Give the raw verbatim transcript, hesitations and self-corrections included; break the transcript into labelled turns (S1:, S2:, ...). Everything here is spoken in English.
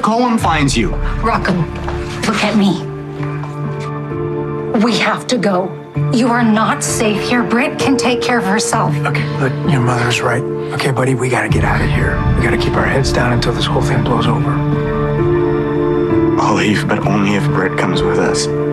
S1: Colin finds you?
S2: Rocco, look at me. We have to go. You are not safe here. Britt can take care of herself.
S3: Okay, look, your mother's right. Okay, buddy, we gotta get out of here. We gotta keep our heads down until this whole thing blows over.
S1: I'll leave, but only if Britt comes with us.